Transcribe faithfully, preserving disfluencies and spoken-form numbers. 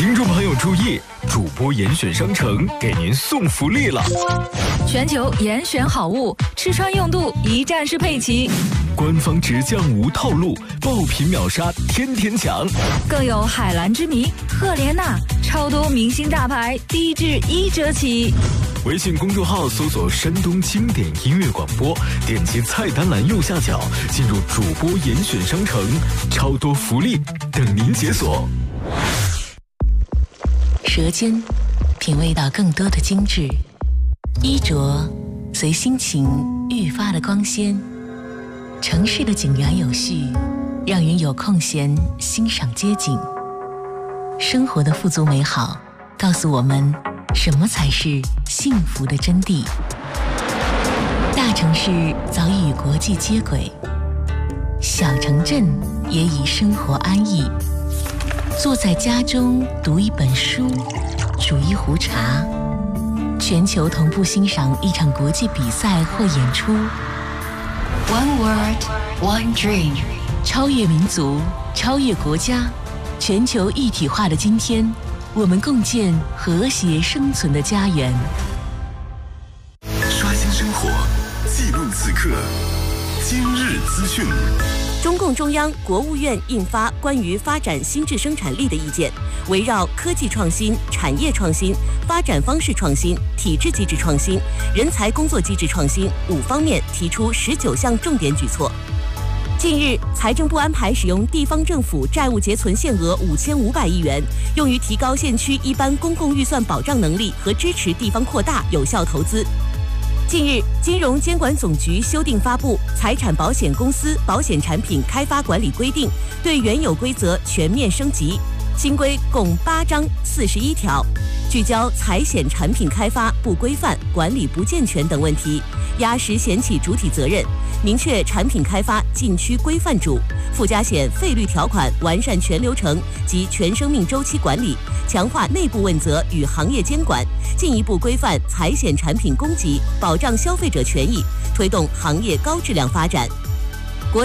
听众朋友注意，主播严选商城给您送福利了！ 全球严选好物，吃穿用度一站式配齐。 官方直降无套路，爆品秒杀天天抢。 更有海蓝之谜、赫莲娜，超多明星大牌低至一折起。 微信公众号搜索山东经典音乐广播，点击菜单栏右下角进入主播严选商城，超多福利等您解锁。 舌尖品味到更多的精致，衣着随心情愈发的光鲜。城市的井然有序，让人有空闲欣赏街景。生活的富足美好，告诉我们什么才是幸福的真谛。大城市早已与国际接轨，小城镇也已生活安逸。坐在家中读一本书，煮一壶茶，全球同步欣赏一场国际比赛或演出。 One word, one dream， 超越民族，超越国家，全球一体化的今天，我们共建和谐生存的家园。 刷新生活，记录此刻，今日资讯。 中共中央、国务院印发关于发展新质生产力的意见，围绕科技创新、产业创新、发展方式创新、体制机制创新、人才工作机制创新五方面提出十九项重点举措。近日，财政部安排使用地方政府债务结存限额五千五百亿元，用于提高县区一般公共预算保障能力和支持地方扩大有效投资。近日，金融监管总局修订发布《财产保险公司保险产品开发管理规定》，对原有规则全面升级。新规共八章四十一条，聚焦财险产品开发不规范、管理不健全等问题，压实险企主体责任，明确产品开发禁区规范主，附加险费率条款完善全流程及全生命周期管理，强化内部问责与行业监管，进一步规范财险产品供给，保障消费者权益，推动行业高质量发展。